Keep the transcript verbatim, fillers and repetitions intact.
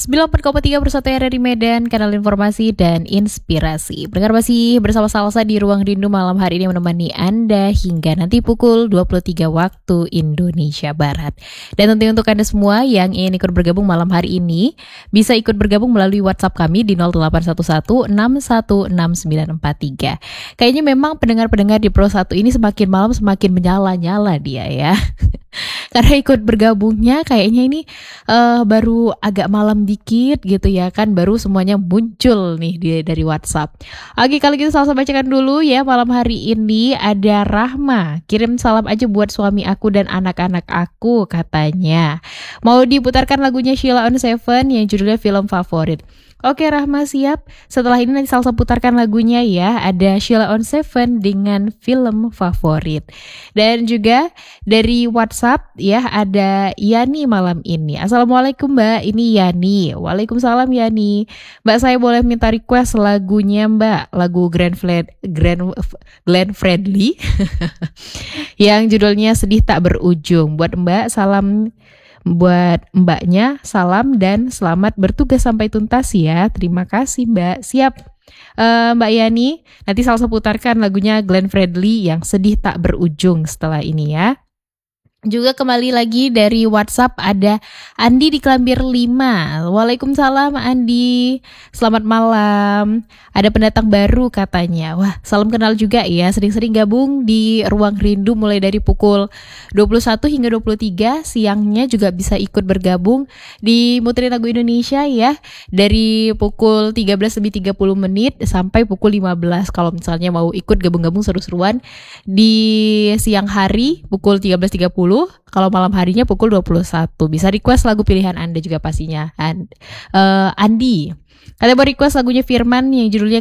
sembilan puluh empat koma tiga Persatu R R I Medan, kanal informasi dan inspirasi. Pendengar masih bersama Salsa di Ruang Rindu malam hari ini menemani Anda hingga nanti pukul dua puluh tiga waktu Indonesia Barat. Dan tentunya untuk Anda semua yang ingin ikut bergabung malam hari ini, bisa ikut bergabung melalui WhatsApp kami di nol delapan satu satu enam satu enam sembilan empat tiga. Kayaknya memang pendengar-pendengar di Pro satu ini semakin malam semakin menyala-nyala dia ya. Karena ikut bergabungnya kayaknya ini uh, baru agak malam dikit gitu ya kan, baru semuanya muncul nih di, dari WhatsApp. Oke, kalau gitu Salsa bacakan dulu ya. Malam hari ini ada Rahma, kirim salam aja buat suami aku dan anak-anak aku katanya. Mau diputarkan lagunya Sheila on Seven yang judulnya Film Favorit. Oke Rahma, siap. Setelah ini nanti Salsa putarkan lagunya ya. Ada Sheila on Seven dengan Film Favorit. Dan juga dari WhatsApp ya ada Yani malam ini. Assalamualaikum Mbak, ini Yani. Waalaikumsalam Yani. Mbak, saya boleh minta request lagunya Mbak, lagu Grand Fred, Grand Glenn Fredly yang judulnya Sedih Tak Berujung. Buat Mbak, salam. Buat mbaknya, salam dan selamat bertugas sampai tuntas ya. Terima kasih Mbak. Siap uh, Mbak Yani. Nanti Salsa putarkan lagunya Glenn Fredly yang Sedih Tak Berujung setelah ini ya. Juga kembali lagi dari WhatsApp ada Andi di Kelambir lima. Waalaikumsalam Andi, selamat malam. Ada pendatang baru katanya. Wah, salam kenal juga ya. Sering-sering gabung di Ruang Rindu mulai dari pukul dua puluh satu hingga dua puluh tiga. Siangnya juga bisa ikut bergabung di Muterin Lagu Indonesia ya. Dari pukul tiga belas lebih tiga puluh menit sampai pukul lima belas. Kalau misalnya mau ikut gabung-gabung seru-seruan di siang hari pukul tiga belas tiga puluh. Kalau malam harinya pukul dua puluh satu. Bisa request lagu pilihan Anda juga pastinya. And, uh, Andi, kalian mau request lagunya Firman yang judulnya